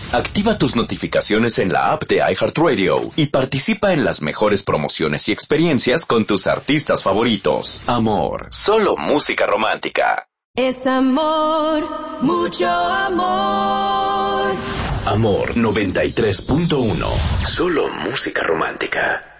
Activa tus notificaciones en la app de iHeartRadio y participa en las mejores promociones y experiencias con tus artistas favoritos. Amor, solo música romántica. Es amor, mucho amor. Amor 93.1, solo música romántica.